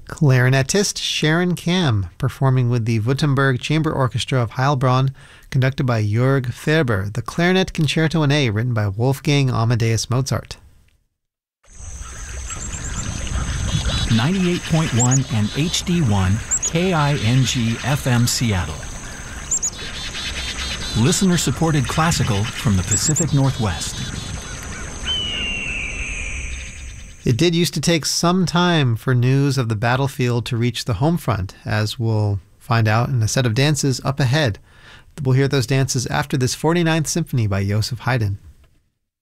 Clarinetist Sharon Kamm, performing with the Württemberg Chamber Orchestra of Heilbronn, conducted by Jörg Ferber, the Clarinet Concerto in A, written by Wolfgang Amadeus Mozart. 98.1 and HD1 KING FM Seattle. Listener-supported classical from the Pacific Northwest. It did used to take some time for news of the battlefield to reach the home front, as we'll find out in a set of dances up ahead. We'll hear those dances after this 49th Symphony by Joseph Haydn.